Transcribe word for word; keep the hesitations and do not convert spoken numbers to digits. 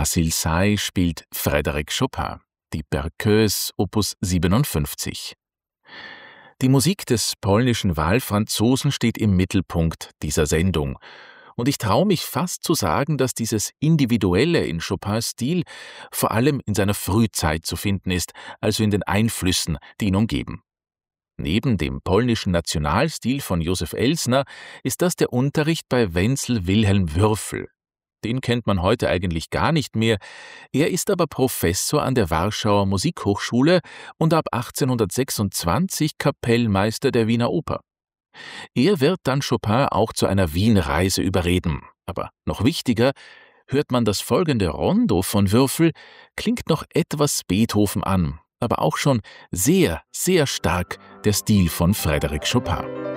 Vasil Say spielt Frédéric Chopin, die Berceuse Opus siebenundfünfzig. Die Musik des polnischen Wahlfranzosen steht im Mittelpunkt dieser Sendung. Und ich traue mich fast zu sagen, dass dieses Individuelle in Chopins Stil vor allem in seiner Frühzeit zu finden ist, also in den Einflüssen, die ihn umgeben. Neben dem polnischen Nationalstil von Josef Elsner ist das der Unterricht bei Wenzel Wilhelm Würfel. Den kennt man heute eigentlich gar nicht mehr. Er ist aber Professor an der Warschauer Musikhochschule und ab achtzehnhundertsechsundzwanzig Kapellmeister der Wiener Oper. Er wird dann Chopin auch zu einer Wien-Reise überreden. Aber noch wichtiger, hört man das folgende Rondo von Würfel, klingt noch etwas Beethoven an, aber auch schon sehr, sehr stark der Stil von Frédéric Chopin.